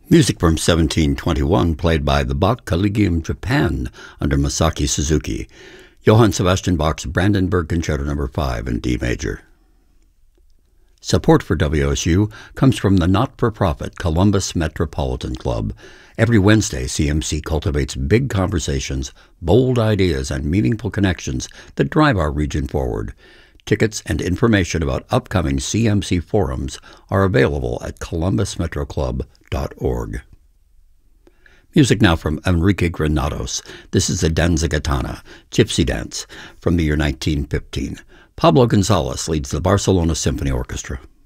Music from 1721 played by the Bach Collegium Japan under Masaki Suzuki. Johann Sebastian Bach's Brandenburg Concerto No. 5 in D major. Support for WSU comes from the not-for-profit Columbus Metropolitan Club. Every Wednesday, CMC cultivates big conversations, bold ideas, and meaningful connections that drive our region forward. Tickets and information about upcoming CMC forums are available at columbusmetroclub.org. Music now from Enrique Granados. This is the Danza Gitana, Gypsy Dance, from the year 1915. Pablo Gonzalez leads the Barcelona Symphony Orchestra.